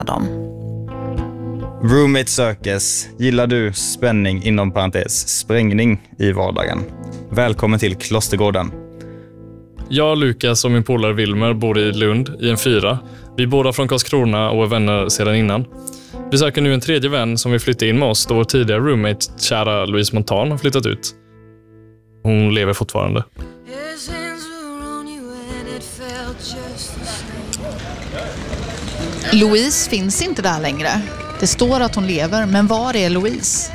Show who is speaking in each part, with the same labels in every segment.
Speaker 1: dem.
Speaker 2: Roommate Circus. Gillar du spänning inom parentes sprängning i vardagen? Välkommen till Klostergården.
Speaker 3: Jag, Lukas och min polare Wilmer bor i Lund i en 4. Vi är båda från Karlskrona och är vänner sedan innan. Vi söker nu en tredje vän som vill flytta in med oss då vår tidigare roommate, kära Louise Montan, har flyttat ut. Hon lever fortfarande.
Speaker 1: Louise finns inte där längre. Det står att hon lever, men var är Louise?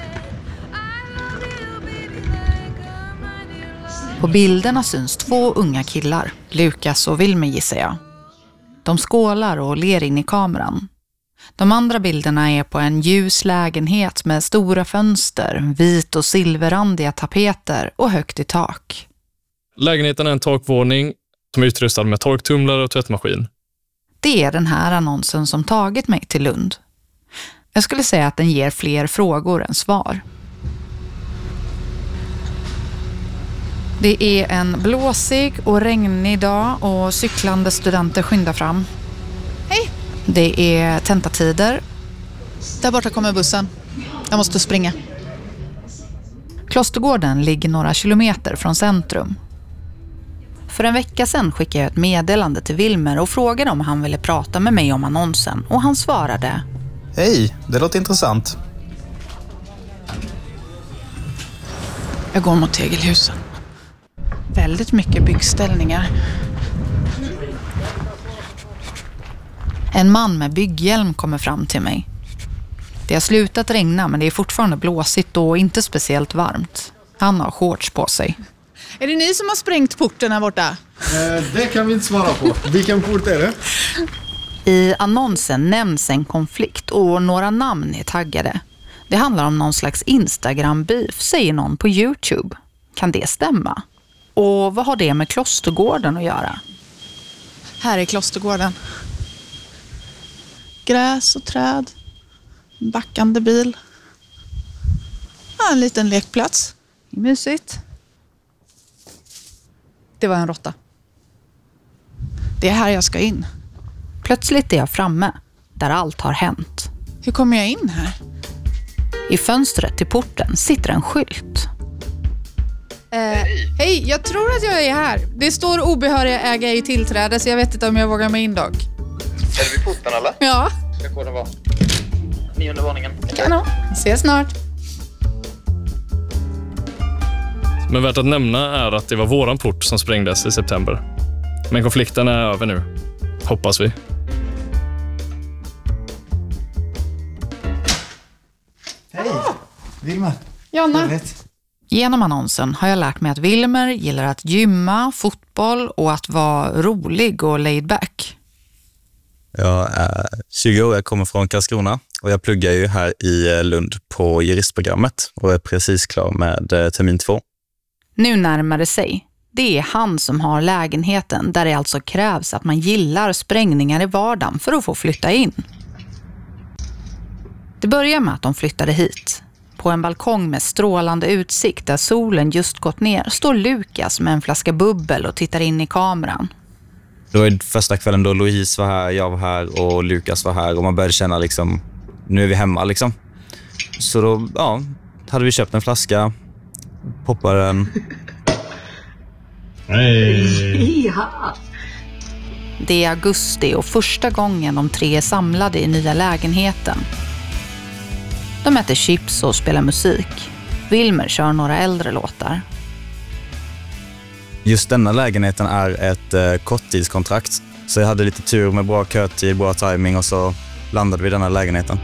Speaker 1: På bilderna syns 2 unga killar, Lukas och Wilmer gissar jag. De skålar och ler in i kameran. De andra bilderna är på en ljus lägenhet med stora fönster, vit- och silverrandiga tapeter och högt i tak.
Speaker 3: Lägenheten är en takvåning som är utrustad med torktumlare och tvättmaskin.
Speaker 1: Det är den här annonsen som tagit mig till Lund. Jag skulle säga att den ger fler frågor än svar. Det är en blåsig och regnig dag och cyklande studenter skyndar fram. Hej! Det är tentatider. Där borta kommer bussen. Jag måste springa. Klostergården ligger några kilometer från centrum. För en vecka sedan skickade jag ett meddelande till Wilmer och frågade om han ville prata med mig om annonsen. Och han svarade:
Speaker 2: Hej, det låter intressant.
Speaker 1: Jag går mot tegelhusen. Väldigt mycket byggställningar. En man med bygghjälm kommer fram till mig. Det har slutat regna men det är fortfarande blåsigt och inte speciellt varmt. Han har shorts på sig. Är det ni som har sprängt porten här borta?
Speaker 4: Det kan vi inte svara på. Vilken port är det?
Speaker 1: I annonsen nämns en konflikt och några namn är taggade. Det handlar om någon slags Instagram-beef, säger någon på YouTube. Kan det stämma? Och vad har det med Klostergården att göra? Här är Klostergården. Gräs och träd. En backande bil. En liten lekplats. Mysigt. Det var en råtta. Det är här jag ska in. Plötsligt är jag framme, där allt har hänt. Hur kommer jag in här? I fönstret till porten sitter en skylt. Hej, jag tror att jag är här. Det står obehöriga ägare i tillträde, så jag vet inte om jag vågar mig in dock.
Speaker 5: Är det vid porten eller?
Speaker 1: Ja.
Speaker 5: Ska koden vara 9:e våningen?
Speaker 1: Kanon. Ses snart.
Speaker 3: Men värt att nämna är att det var våran port som sprängdes i september. Men konflikten är över nu. Hoppas vi.
Speaker 4: Hej, Wilmer.
Speaker 1: Jonna. Genom annonsen har jag lärt mig att Wilmer gillar att gymma, fotboll och att vara rolig och laid back.
Speaker 2: Jag är 20 år, jag kommer från Karlskrona och jag pluggar ju här i Lund på juristprogrammet och är precis klar med termin 2.
Speaker 1: Nu närmar det sig. Det är han som har lägenheten där det alltså krävs att man gillar sprängningar i vardagen för att få flytta in. Det börjar med att de flyttade hit. På en balkong med strålande utsikt där solen just gått ner står Lukas med en flaska bubbel och tittar in i kameran.
Speaker 2: Det var första kvällen då Louise var här, jag var här och Lukas var här och man började känna liksom, nu är vi hemma liksom. Så då, ja, hade vi köpt en flaska, poppade den.
Speaker 4: Hej!
Speaker 1: Det är augusti och första gången de 3 är samlade i nya lägenheten. De äter chips och spelar musik. Wilmer kör några äldre låtar.
Speaker 2: Just denna lägenheten är ett korttidskontrakt. Så jag hade lite tur med bra kötid, bra timing och så landade vi i denna lägenheten.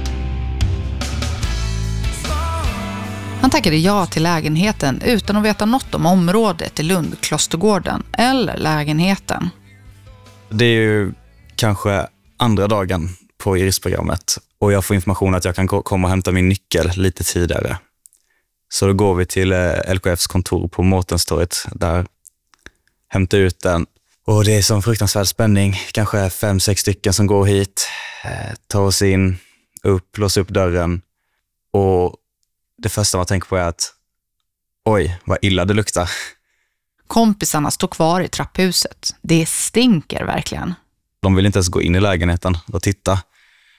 Speaker 1: Han tackade ja till lägenheten utan att veta något om området i Lund, Klostergården eller lägenheten.
Speaker 2: Det är ju kanske andra dagen på juristprogrammet och jag får information att jag kan komma och hämta min nyckel lite tidigare. Så då går vi till LKFs kontor på Mårtenstorget där, hämtar ut den. Och det är som fruktansvärd spänning, kanske 5-6 stycken som går hit, tar oss in, låser upp dörren. Och det första man tänker på är att oj, vad illa det luktar.
Speaker 1: Kompisarna står kvar i trapphuset. Det stinker verkligen.
Speaker 2: De vill inte ens gå in i lägenheten och titta.